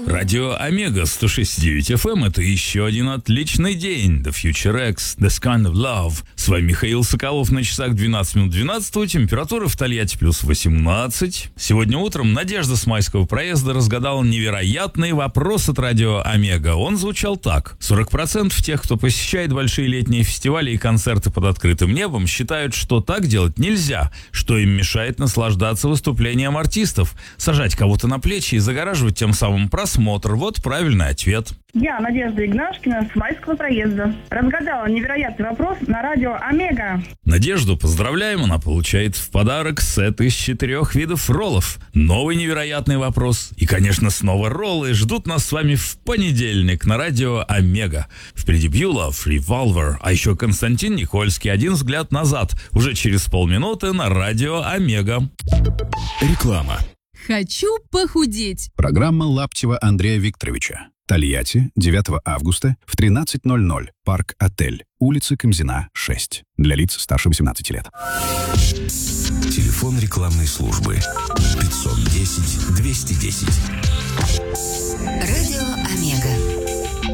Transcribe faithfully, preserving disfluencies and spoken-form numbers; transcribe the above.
Радио Омега сто шесть и девять эф эм – это еще один отличный день. The Future X, This Kind of Love. С вами Михаил Соколов, на часах двенадцать минут двенадцатого. Температура в Тольятти плюс восемнадцать. Сегодня утром Надежда с Майского проезда разгадала невероятный вопрос от Радио Омега. Он звучал так. сорок процентов тех, кто посещает большие летние фестивали и концерты под открытым небом, считают, что так делать нельзя, что им мешает наслаждаться выступлением артистов, сажать кого-то на плечи и загораживать тем самым просмотр. Вот правильный ответ. Я, Надежда Игнашкина, с Майского проезда. Разгадала невероятный вопрос на радио Омега. Надежду поздравляем, она получает в подарок сет из четырех видов роллов. Новый невероятный вопрос. И, конечно, снова роллы ждут нас с вами в понедельник на радио Омега. Впереди Бьюлов, Revolver, а еще Константин Никольский, «Один взгляд назад». Уже через полминуты на радио Омега. Реклама. Хочу похудеть. Программа Лаптева Андрея Викторовича. Тольятти, девятого августа в тринадцать ноль ноль. Парк-отель. Улица Камзина, шесть. Для лиц старше восемнадцати лет. Телефон рекламной службы пятьсот десять двести десять. Радио Омега.